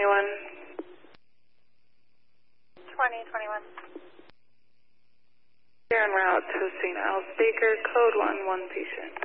2021. Here en route, hosting Alice Baker, code 1, 1 patient.